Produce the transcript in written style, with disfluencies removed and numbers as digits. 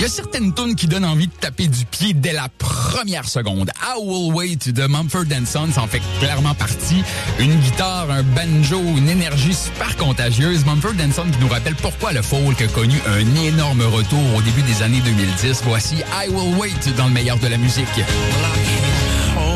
Il y a certaines tunes qui donnent envie de taper du pied dès la première seconde. I Will Wait de Mumford & Sons en fait clairement partie. Une guitare, un banjo, une énergie super contagieuse. Mumford & Sons qui nous rappelle pourquoi le folk a connu un énorme retour au début des années 2010. Voici I Will Wait dans le meilleur de la musique. Well, I can't hold